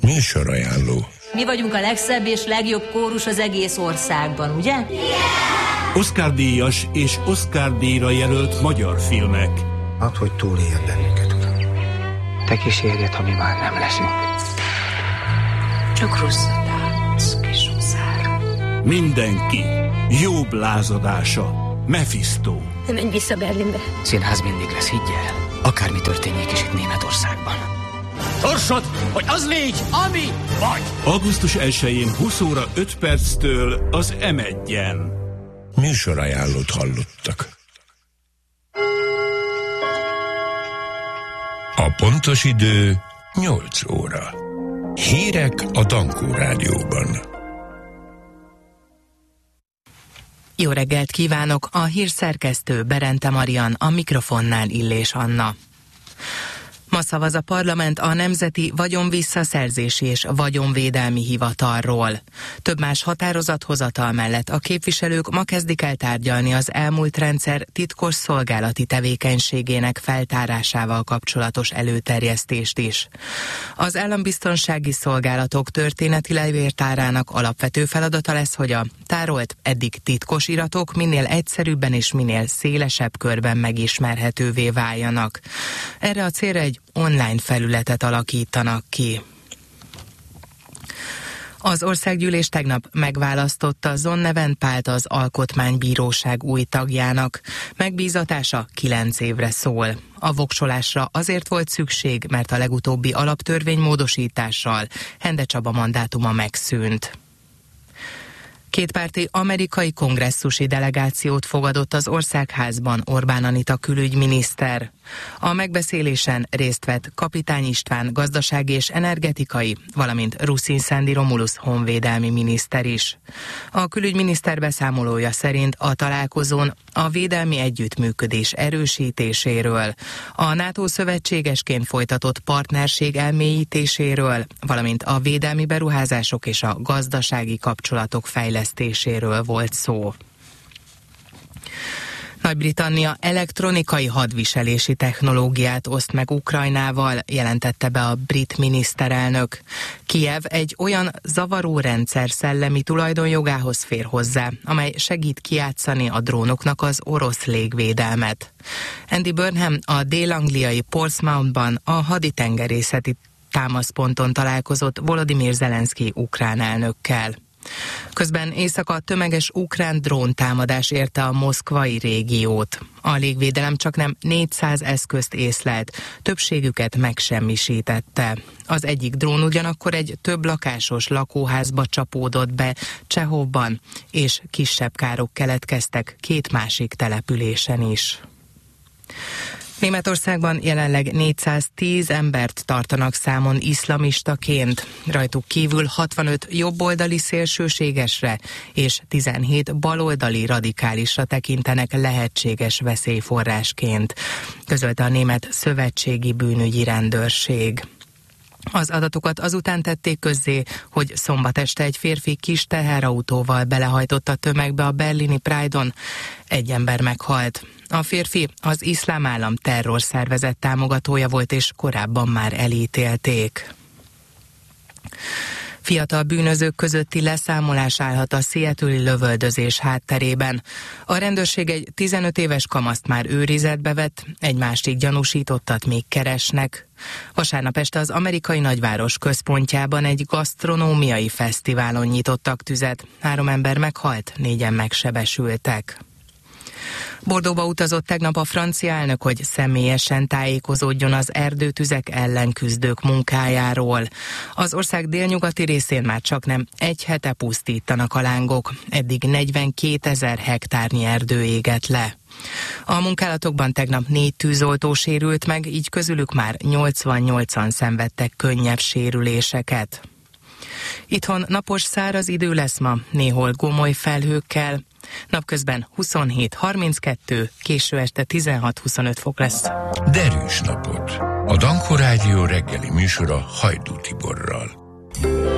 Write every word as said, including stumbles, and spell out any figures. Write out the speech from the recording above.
Műsorajánló. Mi vagyunk a legszebb és legjobb kórus az egész országban, ugye? Yeah! Oscar-díjas és Oscar-díjra jelölt magyar filmek. Add, hogy túléljed bennünket, uram. Te kísérjed, ha mi már nem leszünk. Csak rosszat állsz, kis huszár. Mindenki. Jobb lázadása. Mephisto. Menj vissza Berlinbe. Színház mindig lesz, higgy el. Akármi történjék is itt Németországban. Sorsod, hogy az légy, ami vagy. Augusztus elsején húsz óra öt perctől az em egyen. Műsorajánlót hallottak. A pontos idő nyolc óra. Hírek a Dankó Rádióban. Jó reggelt kívánok, a hírszerkesztő Berente Marian, a mikrofonnál Illés Anna. Ma szavaz a parlament a Nemzeti Vagyonvisszaszerzési és Vagyonvédelmi Hivatalról. Több más határozathozatal mellett a képviselők ma kezdik el tárgyalni az elmúlt rendszer titkos szolgálati tevékenységének feltárásával kapcsolatos előterjesztést is. Az állambiztonsági szolgálatok történeti levéltárának alapvető feladata lesz, hogy a tárolt eddig titkos iratok minél egyszerűbben és minél szélesebb körben megismerhetővé váljanak. Erre a célra egy online felületet alakítanak ki. Az országgyűlés tegnap megválasztotta Zonneven Pált az Alkotmánybíróság új tagjának. Megbízatása kilenc évre szól. A voksolásra azért volt szükség, mert a legutóbbi alaptörvény módosítással Hende Csaba mandátuma megszűnt. Kétpárti amerikai kongresszusi delegációt fogadott az Országházban Orbán Anita külügyminiszter. A megbeszélésen részt vett Kapitány István gazdasági és energetikai, valamint Ruszin Szendi Romulusz honvédelmi miniszter is. A külügyminiszter beszámolója szerint a találkozón a védelmi együttműködés erősítéséről, a NATO szövetségesként folytatott partnerség elmélyítéséről, valamint a védelmi beruházások és a gazdasági kapcsolatok fejlesztéséről volt szó. Nagy-Britannia elektronikai hadviselési technológiát oszt meg Ukrajnával, jelentette be a brit miniszterelnök. Kijev egy olyan zavaró rendszer szellemi tulajdonjogához fér hozzá, amely segít kijátszani a drónoknak az orosz légvédelmet. Andy Burnham a dél-angliai Portsmouthban a haditengerészeti támaszponton találkozott Volodymyr Zelenszky ukrán elnökkel. Közben éjszaka tömeges ukrán dróntámadás érte a moszkvai régiót. A légvédelem csaknem négyszáz eszközt észlelt, többségüket megsemmisítette. Az egyik drón ugyanakkor egy több lakásos lakóházba csapódott be Csehovban, és kisebb károk keletkeztek két másik településen is. Németországban jelenleg négyszáztíz embert tartanak számon iszlamistaként, rajtuk kívül hatvanöt jobboldali szélsőségesre és tizenhét baloldali radikálisra tekintenek lehetséges veszélyforrásként, közölte a német szövetségi bűnügyi rendőrség. Az adatokat azután tették közzé, hogy szombat este egy férfi kis teherautóval belehajtott a tömegbe a berlini Pride-on. Egy ember meghalt. A férfi az Iszlám Állam terrorszervezet támogatója volt, és korábban már elítélték. Fiatal bűnözők közötti leszámolás állhat a seattle-i lövöldözés hátterében. A rendőrség egy tizenöt éves kamaszt már őrizetbe vett, egy másik gyanúsítottat még keresnek. Vasárnap este az amerikai nagyváros központjában egy gasztronómiai fesztiválon nyitottak tüzet. Három ember meghalt, négyen megsebesültek. Bordeauxba utazott tegnap a francia elnök, hogy személyesen tájékozódjon az erdőtüzek ellen küzdők munkájáról. Az ország délnyugati részén már csaknem egy hete pusztítanak a lángok, eddig negyvenkétezer hektárnyi erdő égett le. A munkálatokban tegnap négy tűzoltó sérült meg, így közülük már nyolcvannyolcan szenvedtek könnyebb sérüléseket. Itthon napos száraz idő lesz ma, néhol gomoly felhőkkel. Napközben huszonhét harminckettő, késő este tizenhat huszonöt fok lesz. Derűs napot. A Dankó Rádió reggeli műsora Hajdú Tiborral.